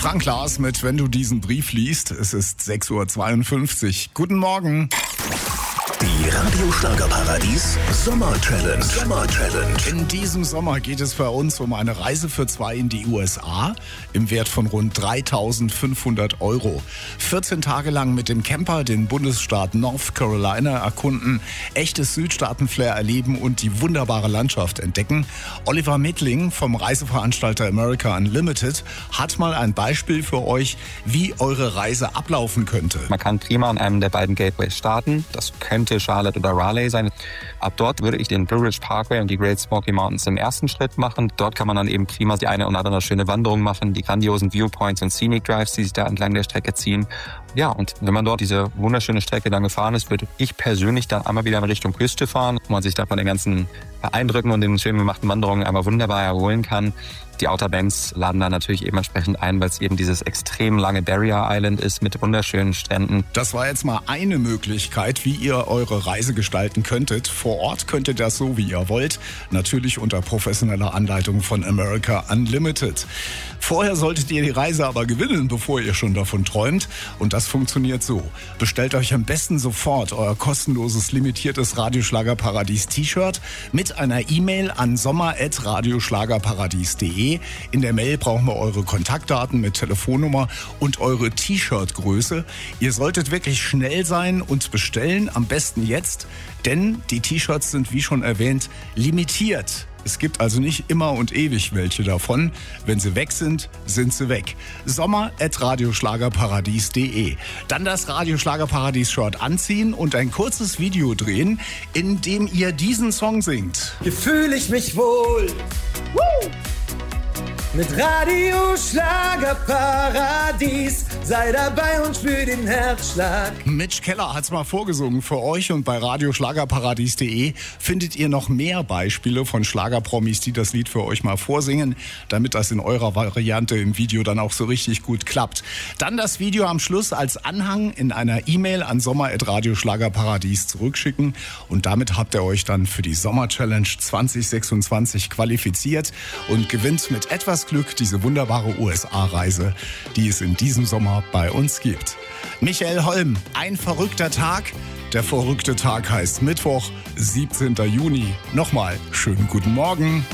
Frank Lars mit Wenn du diesen Brief liest. Es ist 6:52 Uhr. Guten Morgen. Die Radio Schlagerparadies Sommer-Challenge. In diesem Sommer geht es bei uns um eine Reise für zwei in die USA im Wert von rund 3.500 €. 14 Tage lang mit dem Camper den Bundesstaat North Carolina erkunden, echtes Südstaaten-Flair erleben und die wunderbare Landschaft entdecken. Oliver Mittling vom Reiseveranstalter America Unlimited hat mal ein Beispiel für euch, wie eure Reise ablaufen könnte. Man kann prima an einem der beiden Gateways starten. Das könnte Charlotte oder Raleigh sein. Ab dort würde ich den Blue Ridge Parkway und die Great Smoky Mountains im ersten Schritt machen. Dort kann man dann eben prima die eine oder andere schöne Wanderung machen, die grandiosen Viewpoints und Scenic Drives, die sich da entlang der Strecke ziehen. Ja, und wenn man dort diese wunderschöne Strecke dann gefahren ist, würde ich persönlich dann einmal wieder in Richtung Küste fahren, wo man sich dann von den ganzen Eindrücken und den schön gemachten Wanderungen einmal wunderbar erholen kann. Die Outer Banks laden da natürlich eben entsprechend ein, weil es eben dieses extrem lange Barrier Island ist mit wunderschönen Stränden. Das war jetzt mal eine Möglichkeit, wie ihr eure Reise gestalten könntet. Vor Ort könnt ihr das so, wie ihr wollt. Natürlich unter professioneller Anleitung von America Unlimited. Vorher solltet ihr die Reise aber gewinnen, bevor ihr schon davon träumt. Und das funktioniert so. Bestellt euch am besten sofort euer kostenloses, limitiertes Radioschlagerparadies-T-Shirt mit einer E-Mail an sommer@radioschlagerparadies.de. In der Mail brauchen wir eure Kontaktdaten mit Telefonnummer und eure T-Shirt-Größe. Ihr solltet wirklich schnell sein und bestellen, am besten jetzt, denn die T-Shirts sind, wie schon erwähnt, limitiert. Es gibt also nicht immer und ewig welche davon. Wenn sie weg sind, sind sie weg. sommer@radioschlagerparadies.de. Dann das Radioschlagerparadies-Shirt anziehen und ein kurzes Video drehen, in dem ihr diesen Song singt. Hier fühle ich mich wohl. Woo! Mit Radio Schlagerparadies, sei dabei und spür den Herzschlag. Mitch Keller hat's mal vorgesungen für euch und bei radioschlagerparadies.de findet ihr noch mehr Beispiele von Schlagerpromis, die das Lied für euch mal vorsingen, damit das in eurer Variante im Video dann auch so richtig gut klappt. Dann das Video am Schluss als Anhang in einer E-Mail an sommer@radioschlagerparadies zurückschicken und damit habt ihr euch dann für die Sommer-Challenge 2026 qualifiziert und gewinnt mit etwas Glück diese wunderbare USA-Reise, die es in diesem Sommer bei uns gibt. Michael Holm, ein verrückter Tag. Der verrückte Tag heißt Mittwoch, 17. Juni. Nochmal schönen guten Morgen.